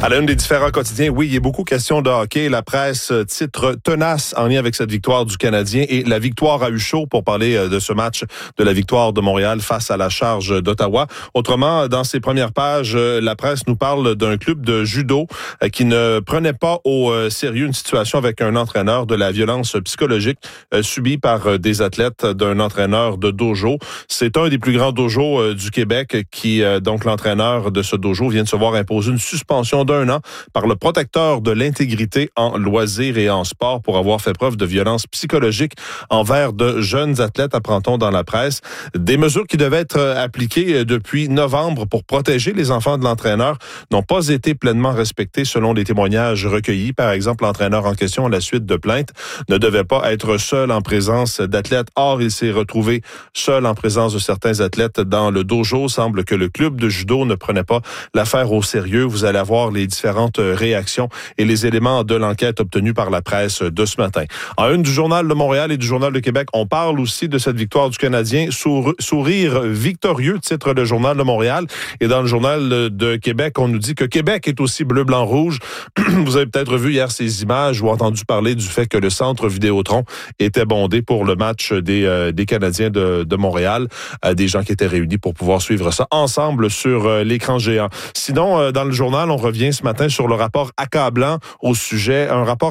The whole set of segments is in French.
À la une des différents quotidiens, oui, il y a beaucoup question de hockey. La presse titre tenace en lien avec cette victoire du Canadien et la victoire a eu chaud pour parler de ce match de la victoire de Montréal face à la Charge d'Ottawa. Autrement, dans ses premières pages, la presse nous parle d'un club de judo qui ne prenait pas au sérieux une situation avec un entraîneur, de la violence psychologique subie par des athlètes d'un entraîneur de dojo. C'est un des plus grands dojos du Québec qui, donc l'entraîneur de ce dojo, vient de se voir imposer une suspension d'un an par le protecteur de l'intégrité en loisirs et en sport pour avoir fait preuve de violence psychologique envers de jeunes athlètes, apprend-on dans la presse. Des mesures qui devaient être appliquées depuis novembre pour protéger les enfants de l'entraîneur n'ont pas été pleinement respectées selon les témoignages recueillis. Par exemple, l'entraîneur en question, à la suite de plaintes, ne devait pas être seul en présence d'athlètes. Or, il s'est retrouvé seul en présence de certains athlètes dans le dojo. Semble que le club de judo ne prenait pas l'affaire au sérieux. Vous allez avoir les différentes réactions et les éléments de l'enquête obtenus par la presse de ce matin. En une du Journal de Montréal et du Journal de Québec, on parle aussi de cette victoire du Canadien. Sourire victorieux, titre le Journal de Montréal. Et dans le Journal de Québec, on nous dit que Québec est aussi bleu, blanc, rouge. Vous avez peut-être vu hier ces images ou entendu parler du fait que le centre Vidéotron était bondé pour le match des Canadiens de Montréal. Des gens qui étaient réunis pour pouvoir suivre ça ensemble sur l'écran géant. Sinon, dans le journal, on revient ce matin sur le rapport accablant au sujet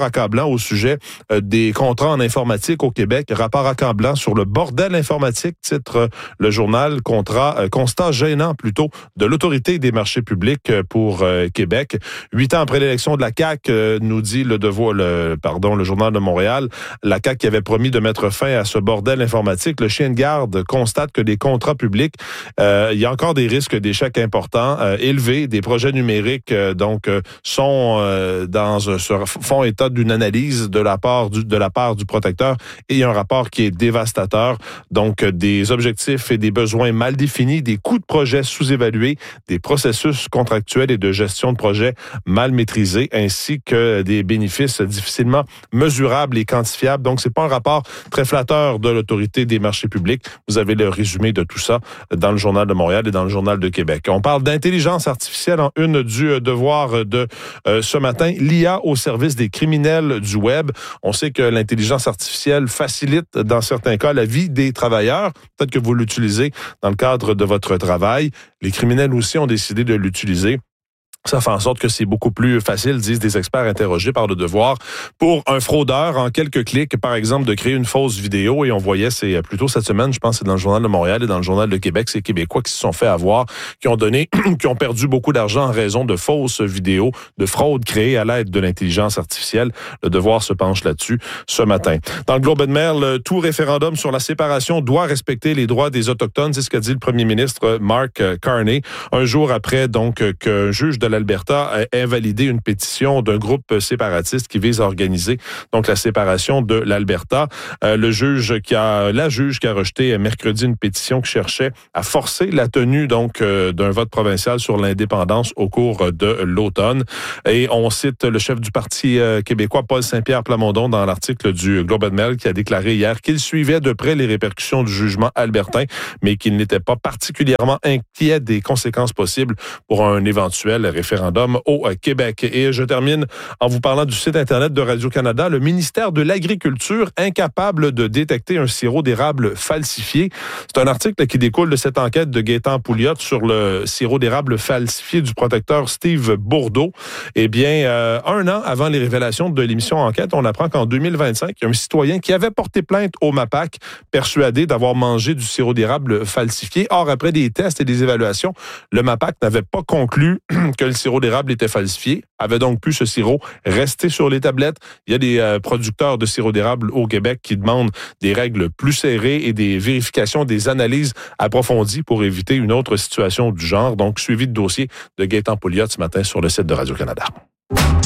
des contrats en informatique au Québec. Rapport accablant sur le bordel informatique, titre le journal. Constat gênant plutôt de l'autorité des marchés publics pour Québec. 8 ans après l'élection de la CAQ, nous dit le journal de Montréal, la CAQ qui avait promis de mettre fin à ce bordel informatique. Le chien de garde constate que des contrats publics, il y a encore des risques d'échecs importants, élevés, des projets numériques font état d'une analyse de la part du protecteur et un rapport qui est dévastateur. Donc, des objectifs et des besoins mal définis, des coûts de projet sous-évalués, des processus contractuels et de gestion de projet mal maîtrisés, ainsi que des bénéfices difficilement mesurables et quantifiables. Donc, c'est pas un rapport très flatteur de l'autorité des marchés publics. Vous avez le résumé de tout ça dans le Journal de Montréal et dans le Journal de Québec. On parle d'intelligence artificielle en une du Devoir de ce matin. L'IA au service des criminels du web. On sait que l'intelligence artificielle facilite, dans certains cas, la vie des travailleurs. Peut-être que vous l'utilisez dans le cadre de votre travail. Les criminels aussi ont décidé de l'utiliser. Ça fait en sorte que c'est beaucoup plus facile, disent des experts interrogés par le Devoir, pour un fraudeur, en quelques clics, par exemple, de créer une fausse vidéo. Et on voyait, c'est plutôt cette semaine, je pense, c'est dans le Journal de Montréal et dans le Journal de Québec, ces Québécois qui se sont fait avoir, qui ont perdu beaucoup d'argent en raison de fausses vidéos, de fraudes créées à l'aide de l'intelligence artificielle. Le Devoir se penche là-dessus ce matin. Dans le Globe and Mail, tout référendum sur la séparation doit respecter les droits des Autochtones. C'est ce qu'a dit le premier ministre Mark Carney, un jour après donc qu'un juge de l'Alberta a invalidé une pétition d'un groupe séparatiste qui vise à organiser donc la séparation de l'Alberta. La juge qui a rejeté mercredi une pétition qui cherchait à forcer la tenue donc d'un vote provincial sur l'indépendance au cours de l'automne. Et on cite le chef du Parti québécois, Paul Saint-Pierre Plamondon, dans l'article du Globe and Mail, qui a déclaré hier qu'il suivait de près les répercussions du jugement albertain, mais qu'il n'était pas particulièrement inquiet des conséquences possibles pour un éventuel référendum au Québec. Et je termine en vous parlant du site Internet de Radio-Canada. Le ministère de l'Agriculture, incapable de détecter un sirop d'érable falsifié. C'est un article qui découle de cette enquête de Gaétan Pouliot sur le sirop d'érable falsifié du protecteur Steve Bourdeau. Eh bien, un an avant les révélations de l'émission Enquête, on apprend qu'en 2025, il y a un citoyen qui avait porté plainte au MAPAC, persuadé d'avoir mangé du sirop d'érable falsifié. Or, après des tests et des évaluations, le MAPAC n'avait pas conclu que le sirop d'érable était falsifié, avait donc pu ce sirop rester sur les tablettes. Il y a des producteurs de sirop d'érable au Québec qui demandent des règles plus serrées et des vérifications, des analyses approfondies pour éviter une autre situation du genre. Donc, suivi de dossier de Gaétan Pouliot ce matin sur le site de Radio-Canada.